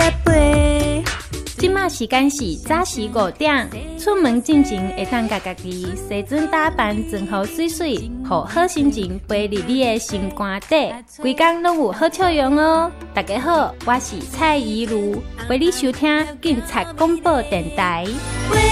飞。即马时间是早时5点，出门进前会当家己洗准打扮，装好水水，互好心情飞入你的心肝底，规工拢有好笑容哦。大家好，我是蔡宜如，为你收听警察广播电台。